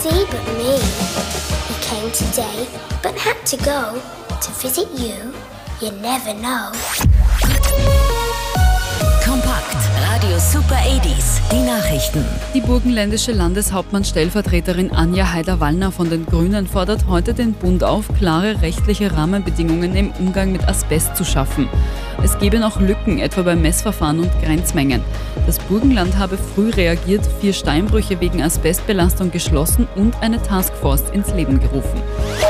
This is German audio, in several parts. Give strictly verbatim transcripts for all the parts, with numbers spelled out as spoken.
See but me. He came today, but had to go to visit you. You never know. Kompakt, Radio Super achtziger, die Nachrichten. Die burgenländische Landeshauptmann-Stellvertreterin Anja Haider-Wallner von den Grünen fordert heute den Bund auf, klare rechtliche Rahmenbedingungen im Umgang mit Asbest zu schaffen. Es gebe noch Lücken, etwa beim Messverfahren und Grenzmengen. Das Burgenland habe früh reagiert, vier Steinbrüche wegen Asbestbelastung geschlossen und eine Taskforce ins Leben gerufen.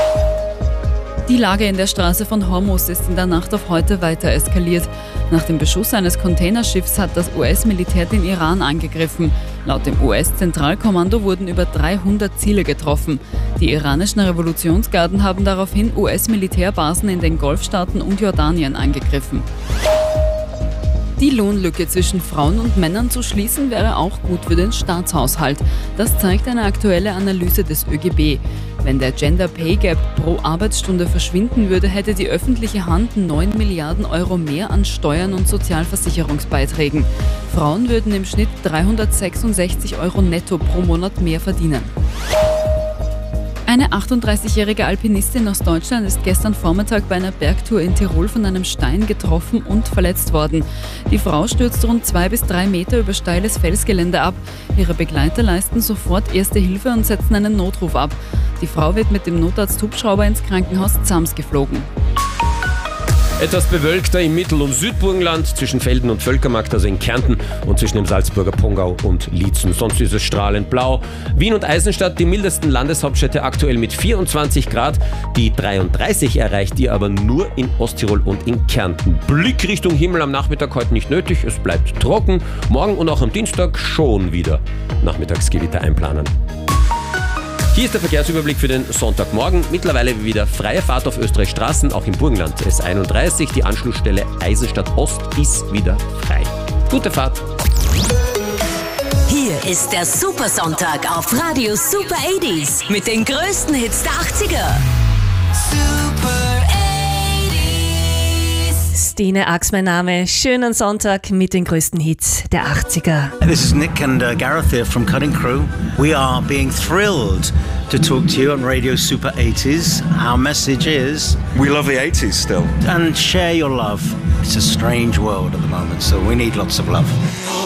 Die Lage in der Straße von Hormuz ist in der Nacht auf heute weiter eskaliert. Nach dem Beschuss eines Containerschiffs hat das U S-Militär den Iran angegriffen. Laut dem U S-Zentralkommando wurden über dreihundert Ziele getroffen. Die iranischen Revolutionsgarden haben daraufhin U S-Militärbasen in den Golfstaaten und Jordanien angegriffen. Die Lohnlücke zwischen Frauen und Männern zu schließen, wäre auch gut für den Staatshaushalt. Das zeigt eine aktuelle Analyse des Ö G B. Wenn der Gender Pay Gap pro Arbeitsstunde verschwinden würde, hätte die öffentliche Hand neun Milliarden Euro mehr an Steuern und Sozialversicherungsbeiträgen. Frauen würden im Schnitt dreihundertsechsundsechzig Euro netto pro Monat mehr verdienen. Eine achtunddreißigjährige Alpinistin aus Deutschland ist gestern Vormittag bei einer Bergtour in Tirol von einem Stein getroffen und verletzt worden. Die Frau stürzt rund zwei bis drei Meter über steiles Felsgelände ab. Ihre Begleiter leisten sofort Erste Hilfe und setzen einen Notruf ab. Die Frau wird mit dem Notarzt-Hubschrauber ins Krankenhaus Zams geflogen. Etwas bewölkter im Mittel- und Südburgenland, zwischen Velden und Völkermarkt, also in Kärnten, und zwischen dem Salzburger Pongau und Liezen. Sonst ist es strahlend blau. Wien und Eisenstadt, die mildesten Landeshauptstädte, aktuell mit vierundzwanzig Grad. Die dreiunddreißig erreicht ihr aber nur in Osttirol und in Kärnten. Blick Richtung Himmel am Nachmittag heute nicht nötig, es bleibt trocken. Morgen und auch am Dienstag schon wieder Nachmittagsgewitter einplanen. Hier ist der Verkehrsüberblick für den Sonntagmorgen. Mittlerweile wieder freie Fahrt auf Österreichs Straßen, auch im Burgenland. S einunddreißig, die Anschlussstelle Eisenstadt Ost ist wieder frei. Gute Fahrt! Hier ist der Supersonntag auf Radio Super achtziger mit den größten Hits der achtziger. Super achtziger. Stine Ax, mein Name. Schönen Sonntag mit den größten Hits der achtziger. This is Nick and uh, Gareth here from Cutting Crew. We are being thrilled to talk to you on Radio Super eighties. Our message is... We love the eighties still. And share your love. It's a strange world at the moment, so we need lots of love.